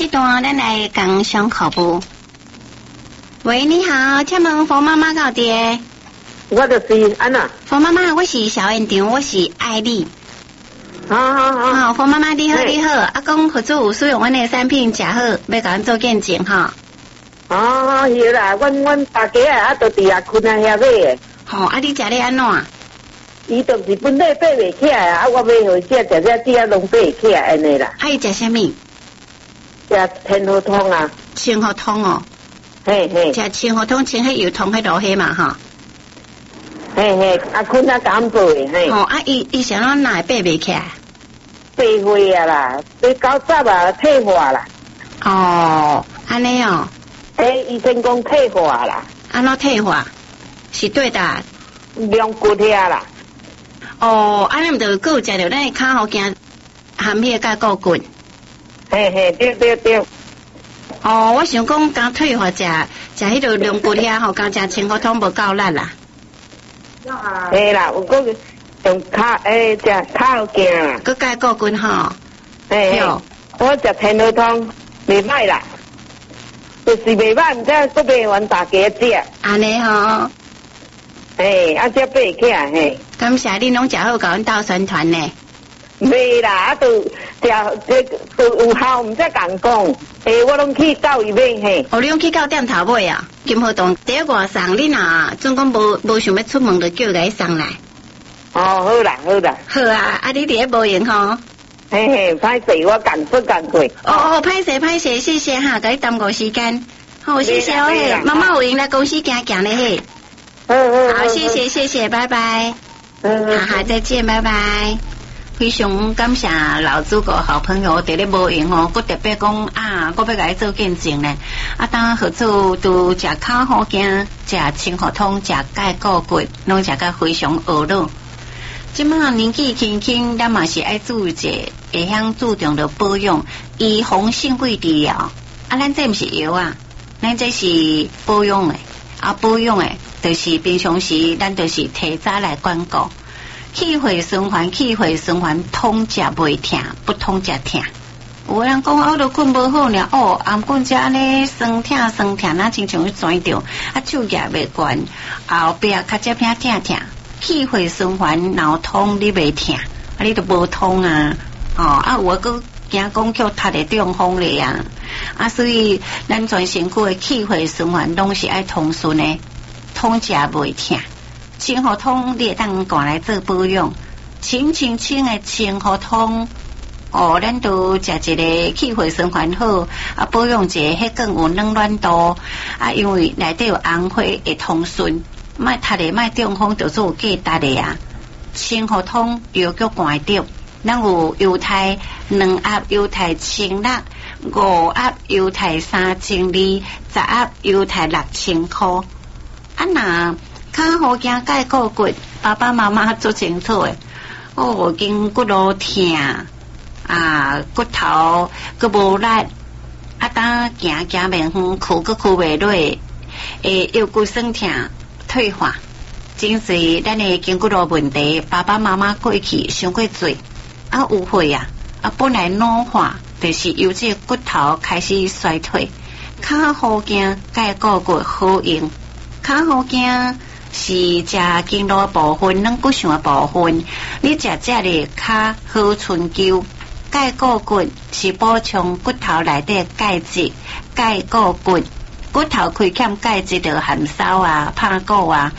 这段咱来讲上课部。喂，你好，请问冯妈妈到底？ 我就是安娜。 冯妈妈，我是小园长，我是艾丽。 好， 冯妈妈你好你好，啊讲合作有使用阮的产品食好，要甲阮做见证哈。 是啦，阮大家啊都伫遐困啊遐买的。 啊你食咧安怎？ 伊就是本来爬袂起来啊，我买回食只拢爬起来安尼啦。 伊食啥物？ 食天河汤啊。 清河汤哦。 嘿， 食清河汤，清迄油汤迄落迄嘛哈。 嘿，啊困啊敢做的嘿。 伊啥拢哪会爬袂起来？ 爬会啊啦，你搞早啊退化啦。 安尼哦。 医生讲退化啦。 安怎退化？是对的。 两骨遐啦。 安尼毋着有食着咱的骹好惊含迄个钙骨棍。 嘿，对。 我想讲刚退化食迄个两骨遐吼，刚食清河汤无够力啦。 嘿啦，有个用骹食骹好惊啦。 佮钙骨棍吼。 嘿，我食天河汤袂歹啦。就是袂歹，毋知佫买完大家食。 安尼吼。 才爬起来嘿。 感谢你拢食好，甲阮斗宣传呢。 袂啦，都有效，毋才共讲。我拢去教伊买嘿。 你拢去到店头买啊？金河洞第一外送，你若总讲无想要出门，就叫伊送来。 好啦。好啊，你伫咧无闲吼？ 嘿，歹势，我赶过。 歹势，谢谢哈，甲你耽误时间。好，谢谢哦嘿，妈妈有闲来公司行咧嘿。好，谢谢，拜拜。好，再见，拜拜。非常感谢老祖个好朋友伫咧无闲哦，佮特别讲我要甲伊做见证呢。当合作都食骹好惊，食清河汤，食钙骨骨，拢食甲非常学乐。即马年纪轻，咱嘛是爱注意者，会晓注重着保养，以红杏桂治疗。咱这毋是药啊，咱这是保养的。保养的，就是平常时咱就是提早来管顾。气血循环，通食袂痛，不通食痛。有人讲我都困无好呢，暗棍只安尼酸痛，那亲像去转着，手也袂悬，后壁较接偏痛。气血循环脑通你袂痛，你都无通啊。我搁惊讲叫读的中风咧所以咱全身躯的气血循环拢是爱通顺的，通食袂痛。清河汤你会当赶来做保养，清的清河汤咱都食一个气血循环好，保养者迄更有冷暖度因为内底有红花会通顺，莫读的莫中风就做有价值的清河汤药局买着，咱有犹太2盒犹太清辣，5盒犹太3200，10盒犹太6000块。若骹好惊钙骨骨，爸爸妈妈做清楚的。筋骨路痛骨头佮无力，当行袂远，躯袂落，腰骨酸痛退化，真是咱的筋骨路问题。爸爸妈妈过去伤过侪有血本来老化，就是由这骨头开始衰退。骹好惊钙骨骨好用，骹好惊是食经络部分，咱骨上的部分，你食这个骹好春灸。钙骨骨是补充骨头内底钙质，钙骨骨骨头亏欠钙质就含梢拍骨